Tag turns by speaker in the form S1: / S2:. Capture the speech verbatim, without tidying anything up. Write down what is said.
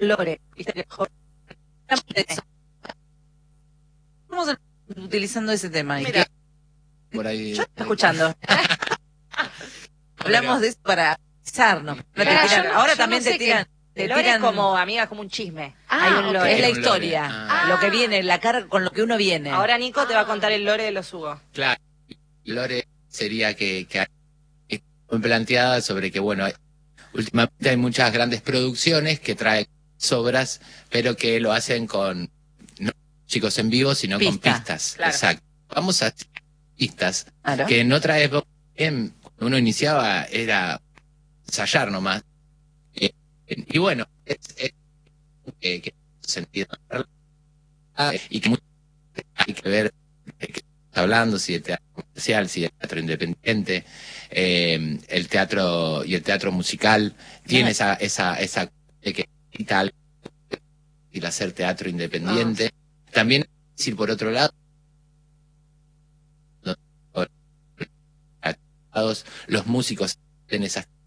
S1: Lore, viste que mejor. Estamos utilizando ese tema. Y
S2: Mira,
S1: que,
S3: por ahí.
S1: yo estoy escuchando. Hablamos de eso para pisarnos.
S2: Claro,
S1: Tiran,
S2: yo no-
S1: ahora
S2: yo
S1: también
S2: no
S1: te
S2: sé
S1: tiran.
S2: qué-
S1: Te
S2: Lore
S1: tiran
S2: es como, amiga, es como un chisme.
S1: Ah,
S2: Hay un
S1: ok.
S2: lore.
S1: Es la
S3: Un lore.
S1: historia.
S3: Ah.
S1: Lo que viene, la cara con lo que uno viene.
S2: Ahora Nico te va a contar el lore de los Hugo.
S3: Claro. Lore sería que, que hay muy planteada sobre que, bueno, hay- últimamente hay muchas grandes producciones que traen obras, pero que lo hacen con no chicos en vivo, sino con
S1: Pista,
S3: pistas.
S2: claro.
S3: Exacto. Vamos a hacer pistas
S1: Claro.
S3: que en otra época, en- cuando uno iniciaba, era ensayar nomás. Eh, y bueno, es, es eh, que sentido eh, y que mucho hay que ver de qué estamos hablando, si de teatro comercial, si de teatro independiente, eh, el teatro y el teatro musical tiene esa esa esa de que y tal y hacer teatro independiente. También decir por otro lado los músicos en esas